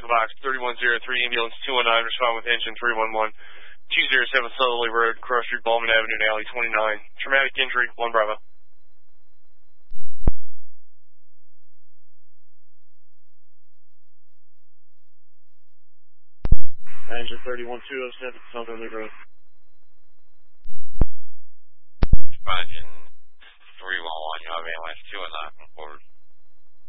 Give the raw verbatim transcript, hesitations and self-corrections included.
Echo Box three one zero three, ambulance two one nine, respond with engine three one one, two zero seven Southerly Road, Cross Street, Ballman Avenue, and Alley twenty-nine. Traumatic injury, one Bravo. Engine thirty-one two oh seven, Southerly Road.